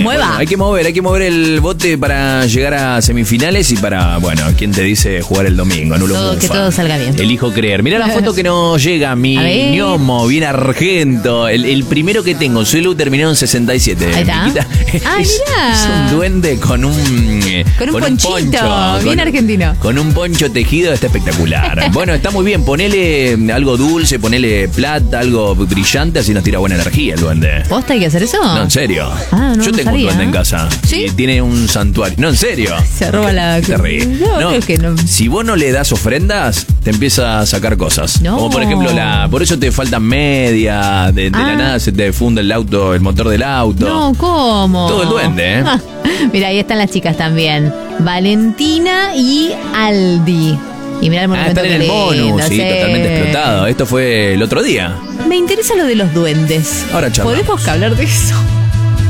Mueva. Bueno, hay que mover el bote para llegar a semifinales y para, bueno, ¿quién te dice jugar el domingo? Que todo salga bien. Elijo creer. Mirá la foto que nos llega, mi ñomo, bien argento. El primero que tengo, suelo terminado en 67. Ahí está. Miquita. Mirá. Es un duende con un ponchito, bien argentino. Con un poncho tejido, está espectacular. Bueno, está muy bien. Ponele algo dulce, ponele plata, algo brillante, así nos tira buena energía el duende. ¿Posta hay que hacer eso? No, en serio. No, yo tengo un duende en casa. ¿Sí? Y tiene un santuario. No, en serio. Se roba la... Qué terrible. No, creo que no. Si vos no le das ofrendas, te empieza a sacar cosas. No. Como por ejemplo, por eso te faltan media, de la nada se te funde el auto, el motor del auto. No, ¿cómo? Todo el duende, ¿eh? Mira, ahí están las chicas también. Valentina y Aldi. Y mirá el monumento. Están en el bonus, sí, totalmente explotado. Esto fue el otro día. Me interesa lo de los duendes. Ahora charlamos. ¿Podemos hablar de eso?